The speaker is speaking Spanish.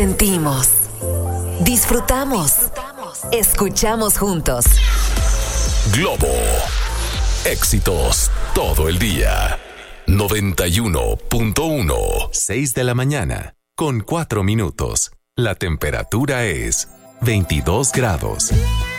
Sentimos, disfrutamos, escuchamos juntos. Globo. Éxitos todo el día. 91.1. 6 de la mañana, con 4 minutos. La temperatura es 22 grados.